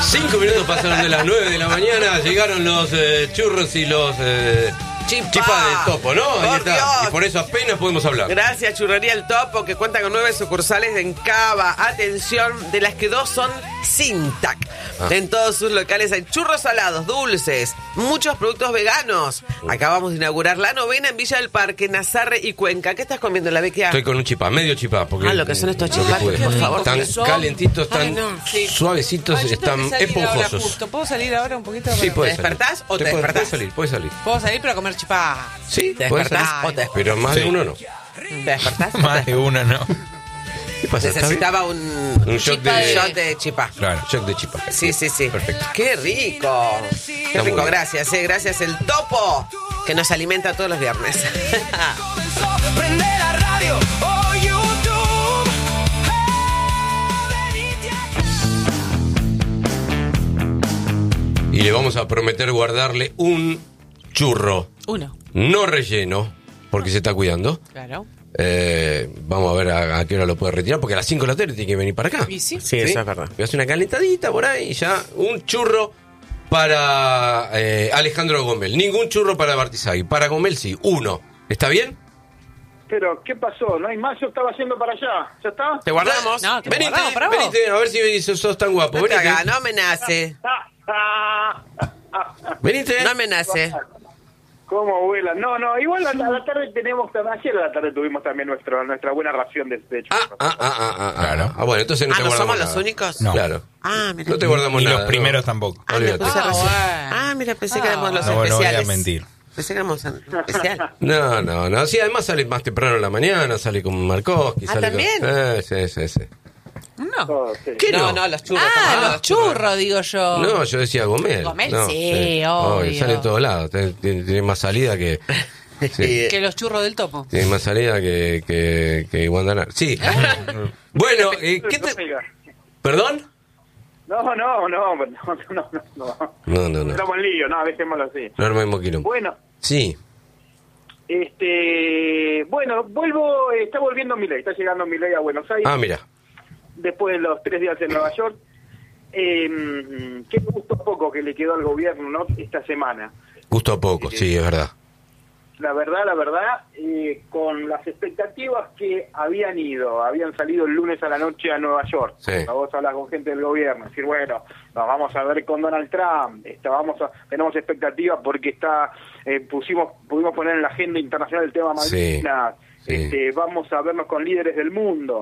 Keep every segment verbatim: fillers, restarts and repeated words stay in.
Cinco minutos pasaron de las nueve de la mañana, llegaron los eh, churros y los eh, Chipá. chipas del Topo, ¿no? Ahí Por está. Dios. Y por eso apenas podemos hablar. Gracias, Churrería El Topo, que cuenta con nueve sucursales en Cava. Atención, de las que dos son Sintac. Ah. En todos sus locales hay churros salados, dulces, muchos productos veganos. Acabamos de inaugurar la novena en Villa del Parque, Nazarre y Cuenca. ¿Qué estás comiendo, la Bequia? Estoy con un chipá, medio chipá. Porque Ah, lo que son estos lo que chipás, pude. por favor. Están son. calentitos, están Ay, no. Sí. suavecitos, Ay, yo tengo están que salir ahora esponjosos. justo. ¿Puedo salir ahora un poquito? Sí, Para- puedes ¿Te salir. despertás o te puedes- despertás? Puedes salir, puedes salir. Puedo salir para comer chipá. Sí, ¿Te puedes despertás salir. o te Pero más de Sí. uno no. ¿Te despertás? Más de uno, ¿no? ¿Qué pasa? ¿Está bien? Necesitaba un, Un shot chipá de- shot de chipá. Claro, shock de chipá. Sí, sí, sí. Perfecto. ¡Qué rico! ¡Qué Está muy rico! bien. Gracias, eh. Gracias, el Topo, que nos alimenta todos los viernes. Prende la radio o YouTube. Y le vamos a prometer guardarle un churro Uno. no relleno, porque se está cuidando. Claro. Eh, vamos a ver a, a qué hora lo puede retirar, porque a las cinco de la tarde tiene que venir para acá. ¿Y sí? Sí, eso es verdad. Le hace una calentadita por ahí y ya un churro para eh, Alejandro Gomel. Ningún churro para Bartizagui. Para Gomel sí, uno. ¿Está bien? Pero, ¿qué pasó? ¿No hay más? Yo estaba yendo para allá. ¿Ya está? Te guardamos. No, te Venite, guardamos para vos. venite, a ver si sos, sos tan guapo. No te Venite. hagas, no amenace. Venite. No amenace. ¿Cómo vuelan? No, no, igual a la, a la tarde tenemos, ayer a la tarde tuvimos también nuestro, nuestra buena ración de, de Ah, churros. ah, ah, ah, ah, Claro. ah, bueno, entonces no Ah, te ¿no guardamos somos los nada. únicos? No. Claro. Ah, mira. No te guardamos Ni nada. los primeros no. tampoco. Ah, me Olvídate. puse Ah, recién. bueno. Ah, mira, pensé que Ah, éramos los No, no voy a especiales. mentir. Pensé que éramos especial. No, no, no. Sí, además sale más temprano en la mañana, sale con Markovsky. Ah, sale ¿también? Con... Eh, sí, sí, sí. No. Todo, sí. ¿Qué No, no? no, los churros. Ah, tomá, los churros, digo yo. No, yo decía Gomel. Gomel, No, sí, obvio. Sale en todos lados. Tiene, tiene- tiene más salida que... Sí. Que los churros del Topo. Tiene más salida que, que, que Guandanar. Sí. Bueno, eh, ¿qué te... Oiga. ¿Perdón? No, no, no, no, no, no, no. No, no, no. Estamos en lío, no, dejémoslo así. No armemos quilombo. Bueno, Sí. este, bueno, vuelvo, eh, está volviendo Milei, está llegando Milei a Buenos Aires. Ah, mira. Después de los tres días en Nueva York. Eh, que me gustó poco que le quedó al gobierno, ¿no? Esta semana. Justo a poco, sí, es verdad. La verdad, la verdad, eh, con las expectativas que habían ido, habían salido el lunes a la noche a Nueva York. Sí. Cuando vos hablas con gente del gobierno, decir, bueno, nos vamos a ver con Donald Trump, está, vamos a, tenemos expectativas porque está, eh, pusimos, pudimos poner en la agenda internacional el tema Sí, Malvinas, sí. este, vamos a vernos con líderes del mundo.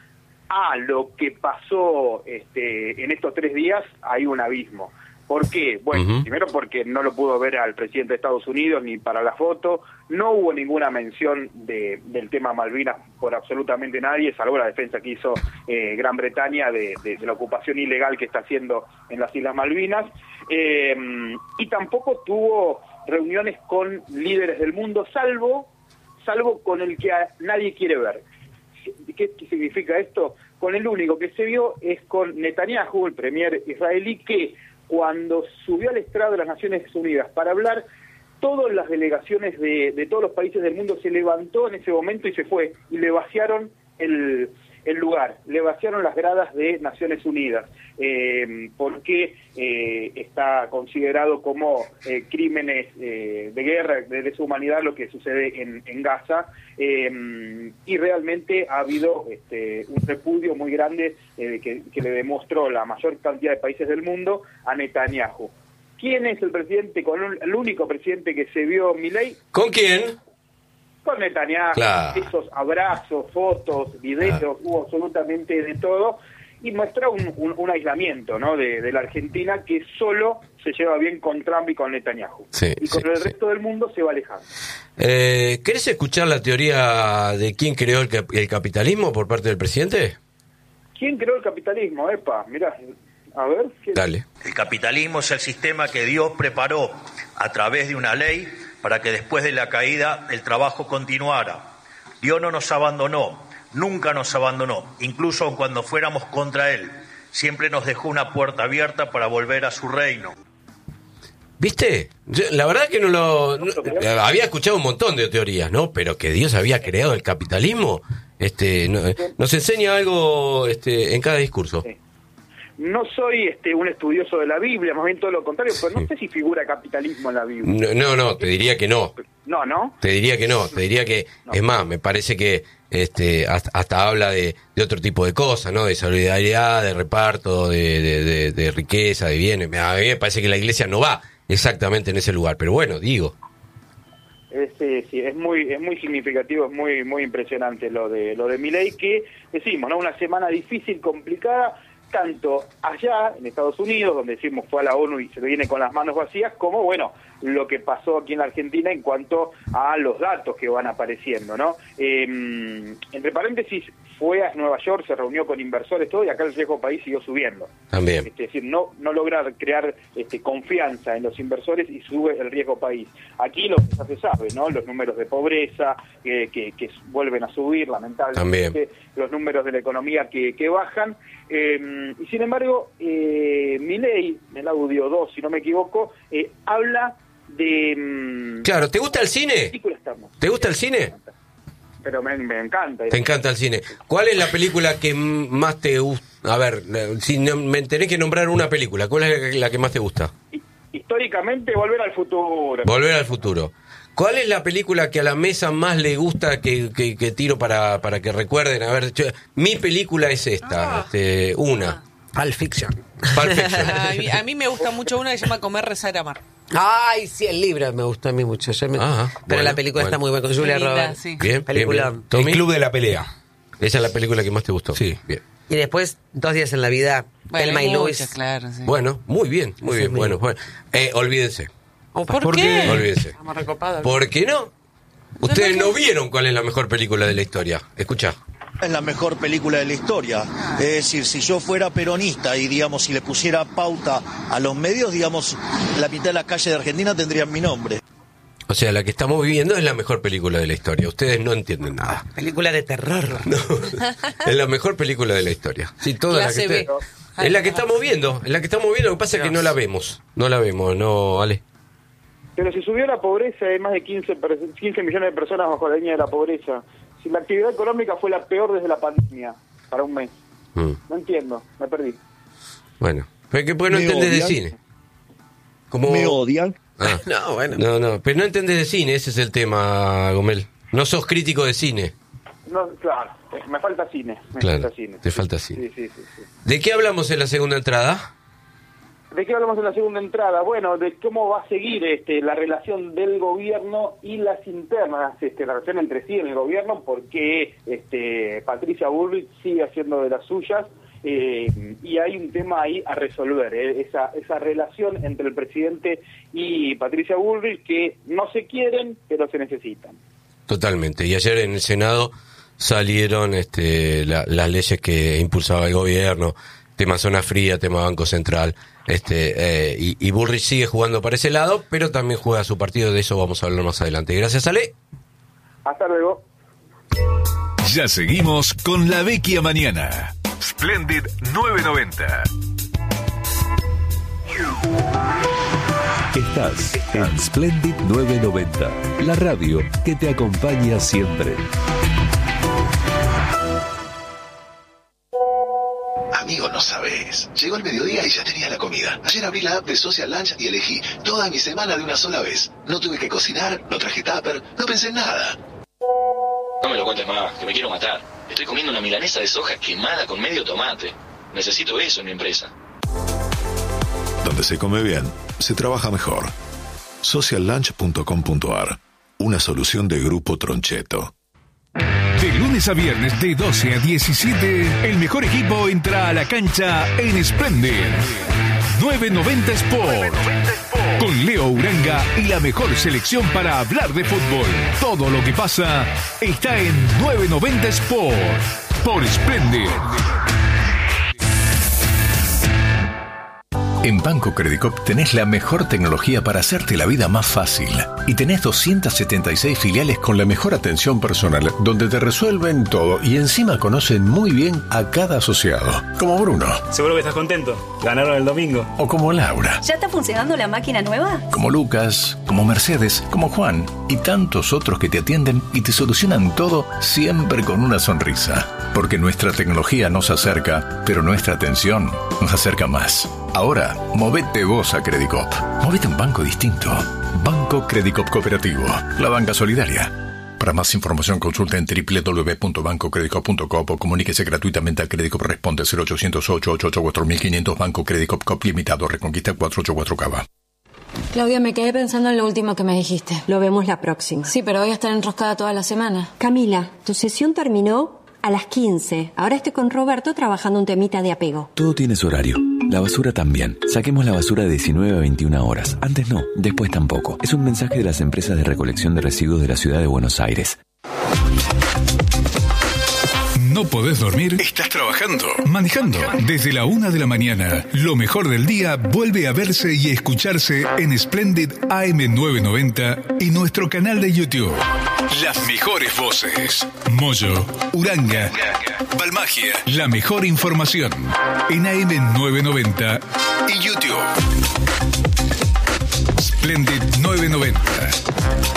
A lo que pasó este, en estos tres días, hay un abismo. ¿Por qué? Bueno, Ujú. primero porque no lo pudo ver al presidente de Estados Unidos ni para la foto, no hubo ninguna mención de, del tema Malvinas por absolutamente nadie, salvo la defensa que hizo eh, Gran Bretaña de, de, de la ocupación ilegal que está haciendo en las Islas Malvinas, eh, y tampoco tuvo reuniones con líderes del mundo, salvo, salvo con el que a nadie quiere ver. ¿Qué significa esto? Con el único que se vio es con Netanyahu, el premier israelí, que cuando subió al estrado de las Naciones Unidas para hablar, todas las delegaciones de, de todos los países del mundo se levantó en ese momento y se fue, y le vaciaron el, el lugar, le vaciaron las gradas de Naciones Unidas, eh, porque eh, está considerado como eh, crímenes eh, de guerra, de deshumanidad, lo que sucede en, en Gaza, eh, y realmente ha habido este, un repudio muy grande eh, que, que le demostró la mayor cantidad de países del mundo a Netanyahu. ¿Quién es el presidente, con un, el único presidente que se vio Milei? ¿Con quién? Con Netanyahu, Claro. esos abrazos, fotos, videos, Claro. hubo absolutamente de todo, y muestra un, un, un aislamiento, ¿no?, de, de la Argentina, que solo se lleva bien con Trump y con Netanyahu. Sí, y con sí, el sí. resto del mundo se va alejando. Eh, ¿Querés escuchar la teoría de quién creó el, cap- el capitalismo por parte del presidente? ¿Quién creó el capitalismo? Epa, mirá, a ver. ¿quién? Dale. El capitalismo es el sistema que Dios preparó a través de una ley para que después de la caída el trabajo continuara. Dios no nos abandonó, nunca nos abandonó, incluso cuando fuéramos contra Él. Siempre nos dejó una puerta abierta para volver a su reino. ¿Viste? Yo, la verdad que no lo... no- había escuchado un montón de teorías, ¿no? Pero que Dios había creado el capitalismo, este, no- nos enseña algo este, en cada discurso. Sí. no soy este un estudioso de la Biblia, más bien todo lo contrario, pero no sé si figura capitalismo en la Biblia. No, no, no, te diría que no. No, ¿no? Te diría que no, te diría que, no. Es más, me parece que este hasta, hasta habla de, de otro tipo de cosas, ¿no? De solidaridad, de reparto, de, de, de, de riqueza, de bienes. A mí me parece que la iglesia no va exactamente en ese lugar, pero bueno, digo. Es, sí, sí, es muy es muy significativo, es muy muy impresionante lo de lo de Milei, que decimos, ¿no? Una semana difícil, complicada, tanto allá en Estados Unidos, donde decimos fue a la ONU y se viene con las manos vacías, como bueno, lo que pasó aquí en la Argentina en cuanto a los datos que van apareciendo, ¿no? Eh, entre paréntesis, fue a Nueva York, se reunió con inversores, todo, y acá el riesgo país siguió subiendo. También. Es decir, no no logra crear este, confianza en los inversores y sube el riesgo país. Aquí lo que ya se sabe, ¿no? Los números de pobreza eh, que, que vuelven a subir, lamentablemente. También. Los números de la economía que, que bajan. Eh, y sin embargo, eh, Milei, en el audio dos, si no me equivoco, eh, habla de... Claro, ¿te gusta el cine? ¿Te gusta el cine? Pero me, me encanta. Te encanta el cine. ¿Cuál es la película que más te gusta? A ver, si no, me tenés que nombrar una película, ¿cuál es la que más te gusta? Históricamente, Volver al Futuro. Volver al Futuro. ¿Cuál es la película que a la mesa más le gusta que, que, que tiro para, para que recuerden? A ver, yo, mi película es esta, ah. este, una. Pulp Fiction. Pulp Fiction. A mí, a mí me gusta mucho una que se llama Comer, Rezar, Amar. Ay, sí, el libro me gusta a mí mucho. Yo me... Ajá, Pero bueno, la película bueno. está muy buena con Julia Linda, Roberts. sí. Bien, película. bien, bien. El Club de la Pelea. Esa es la película que más te gustó. Sí. Bien. Y después, Dos días en la vida, Bueno, Thelma hay y Luis. muchas, claro, sí. Bueno, muy bien, muy Ese bien. es mío. Bueno, bueno. Eh, olvídense. ¿Por, ¿Por qué? qué? Olvídense. Estamos recopados. ¿Por qué no? Ustedes no vieron cuál es la mejor película de la historia. Escuchá. Es la mejor película de la historia. Es decir, si yo fuera peronista y, digamos, si le pusiera pauta a los medios, digamos, la mitad de las calles de Argentina tendrían mi nombre. O sea, la que estamos viviendo es la mejor película de la historia. Ustedes no entienden nada. Película de terror. No, es la mejor película de la historia. Sí, toda la que Clase B. ustedes- es la que estamos viendo, es la que estamos viendo. Lo que pasa es que no la vemos. No la vemos, no, Ale. Pero si subió la pobreza, hay más de quince, per- quince millones de personas bajo la línea de la pobreza. Si la actividad económica fue la peor desde la pandemia, para un mes. Mm. No entiendo, me perdí. Bueno, pero es que pues no Me entendés de odian. cine. Como... Me odian. Ah. No, bueno. No, no, pero no entendés de cine, ese es el tema, Gomel. No sos crítico de cine. No, claro, me falta cine. Me Claro, falta cine. te falta cine. Sí, sí, sí, sí. ¿De qué hablamos en la segunda entrada? ¿De qué hablamos en la segunda entrada? Bueno, de cómo va a seguir este, la relación del gobierno y las internas, este, la relación entre sí en el gobierno, porque este, Patricia Bullrich sigue haciendo de las suyas, eh, y hay un tema ahí a resolver, eh, esa, esa relación entre el presidente y Patricia Bullrich, que no se quieren, pero se necesitan. Totalmente. Y ayer en el Senado salieron este, la- las leyes que impulsaba el gobierno, tema zona fría, tema Banco Central, este eh, y, y Bullrich sigue jugando para ese lado, pero también juega su partido, de eso vamos a hablar más adelante. Gracias, Ale. Hasta luego. Ya seguimos con La Vecchia Mañana. Splendid nueve noventa. Estás en Splendid nueve noventa, la radio que te acompaña siempre. Amigo, no sabes. Llegó el mediodía y ya tenía la comida. Ayer abrí la app de Social Lunch y elegí toda mi semana de una sola vez. No tuve que cocinar, no traje tupper, no pensé en nada. No me lo cuentes más, que me quiero matar. Estoy comiendo una milanesa de soja quemada con medio tomate. Necesito eso en mi empresa. Donde se come bien, se trabaja mejor. social lunch punto com punto a r. Una solución de Grupo Troncheto. De lunes a viernes de doce a diecisiete, el mejor equipo entra a la cancha en Splendid nueve noventa Sport. Con Leo Uranga y la mejor selección para hablar de fútbol. Todo lo que pasa está en nueve noventa Sport. Por Splendid. En Banco Credicop tenés la mejor tecnología para hacerte la vida más fácil. Y tenés doscientas setenta y seis filiales con la mejor atención personal, donde te resuelven todo y encima conocen muy bien a cada asociado. Como Bruno. Seguro que estás contento. Ganaron el domingo. O como Laura. ¿Ya está funcionando la máquina nueva? Como Lucas, como Mercedes, como Juan y tantos otros que te atienden y te solucionan todo siempre con una sonrisa. Porque nuestra tecnología nos acerca, pero nuestra atención nos acerca más. Ahora, movete vos a Credicop. Movete a un banco distinto. Banco Credicop Cooperativo. La banca solidaria. Para más información consulta en doble u doble u doble u punto banco credicop punto com o comuníquese gratuitamente al Credicop Responde cero ochocientos ocho ocho ocho cuatro mil quinientos Banco Credicop Cop Limitado Reconquista cuatrocientos ochenta y cuatro Cava. Claudia, me quedé pensando en lo último que me dijiste. Lo vemos la próxima. Sí, pero voy a estar enroscada toda la semana. Camila, tu sesión terminó a las quince. Ahora estoy con Roberto trabajando un temita de apego. Todo tiene su horario. La basura también. Saquemos la basura de diecinueve a veintiuna horas. Antes no, después tampoco. Es un mensaje de las empresas de recolección de residuos de la ciudad de Buenos Aires. ¿No podés dormir? ¿Estás trabajando? ¿Manejando? Desde la una de la mañana, lo mejor del día vuelve a verse y escucharse en Splendid A M novecientos noventa y nuestro canal de YouTube. Las mejores voces. Moyo, Uranga, Balmagia. La mejor información en A M novecientos noventa y YouTube. Splendid novecientos noventa.